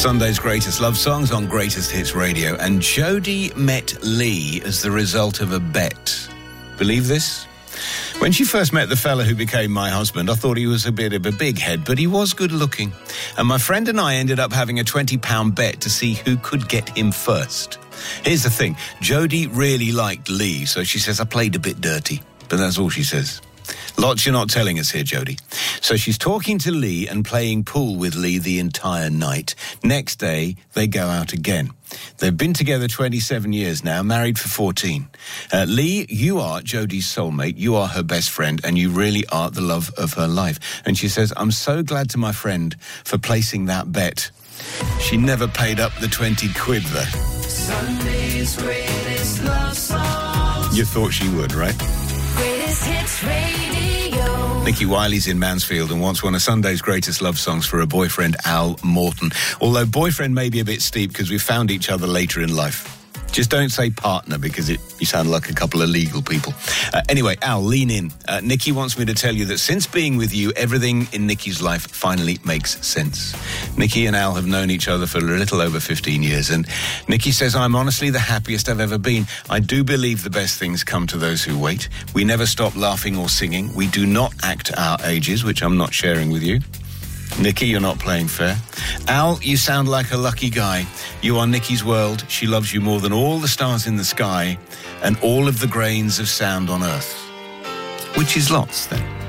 Sunday's greatest love songs on Greatest Hits Radio. And Jodie met Lee as the result of a bet. Believe this? When she first met the fella who became my husband, I thought he was a bit of a big head, but he was good looking. And my friend and I ended up having a £20 bet to see who could get him first. Here's the thing. Jodie really liked Lee, so she says I played a bit dirty. But that's all she says. Lots you're not telling us here, Jodie. So she's talking to Lee and playing pool with Lee the entire night. Next day, they go out again. They've been together 27 years now, married for 14. Lee, you are Jodie's soulmate, you are her best friend, and you really are the love of her life. And she says, I'm so glad to my friend for placing that bet. She never paid up the 20 quid, though. Sunday's greatest love songs. You thought she would, right? Greatest Hits Radio. Nikki Wiley's in Mansfield and wants one of Sunday's greatest love songs for her boyfriend, Al Morton. Although boyfriend may be a bit steep because we found each other later in life. Just don't say partner because you sound like a couple of legal people. Anyway, Al, lean in. Nikki wants me to tell you that since being with you, everything in Nikki's life finally makes sense. Nikki and Al have known each other for a little over 15 years, and Nikki says, I'm honestly the happiest I've ever been. I do believe the best things come to those who wait. We never stop laughing or singing. We do not act our ages, which I'm not sharing with you. Nikki, you're not playing fair. Al, you sound like a lucky guy. You are Nikki's world. She loves you more than all the stars in the sky and all of the grains of sound on earth. Which is lots, then.